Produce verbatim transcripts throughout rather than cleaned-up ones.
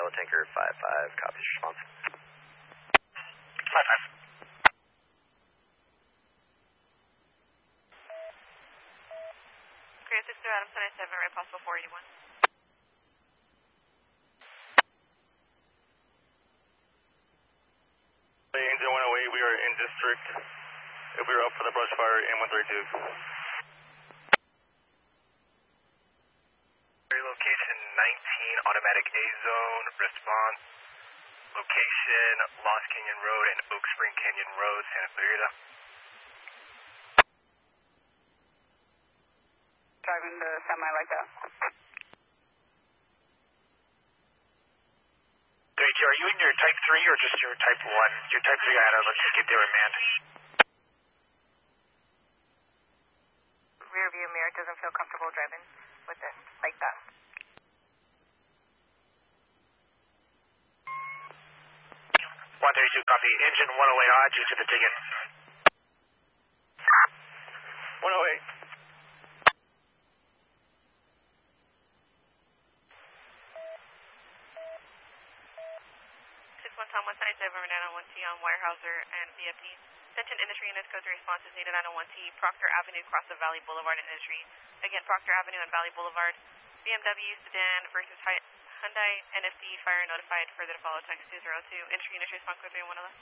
Bravo Tanker five five, copies response. five five. Korea six two Adam nine seven, right possible four eighty-one. Engine one oh eight, we are in district. If we are up for the brush fire in one thirty-two. Location nineteen, automatic A zone, response. Location, Lost Canyon Road and Oak Spring Canyon Road, Santa Clarita. Driving the semi like that. three two, are you in your type three or just your type one? Your type three, I had to let's just get there, man. Rear view mirror doesn't feel comfortable driving with this like that. one thirty-two, copy. Engine one oh eight, I'll add you to the ticket. one oh eight. six one Tom one nine seven, nine oh one T on Weyerhaeuser and V F D. Attention industry units, code three responses needed nine oh one T, Proctor Avenue, cross of Valley Boulevard and Industry. Again, Proctor Avenue and Valley Boulevard. B M W sedan versus Hyundai, N F D, fire notified, further to follow text two zero two. Industry units response code three one oh.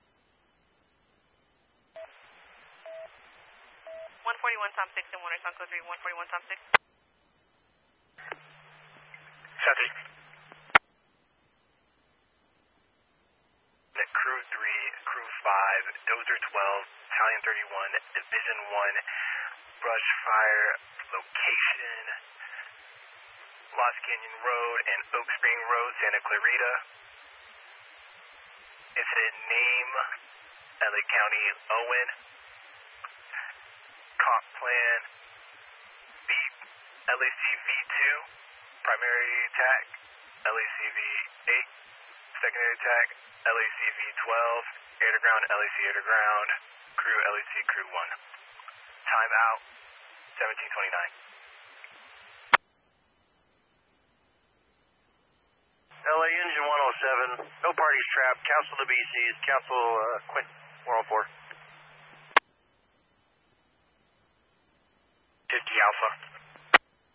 one forty-one Tom six and one response code three, one forty-one Tom six. South Crew three, Crew five, Dozer twelve, Battalion thirty-one, Division one, brush fire, location, Lost Canyon Road and Oak Spring Road, Santa Clarita. Incident name, L A County, Owen. Comp plan, B, L A C V two, primary attack, L A C V eight, secondary attack, L A C V twelve, air to ground, L A C air to ground, crew, L A C crew one. Time out, seventeen twenty-nine. L A Engine one oh seven, no parties trapped, cancel the B Cs, cancel uh, Quint one oh four. fifty Alpha.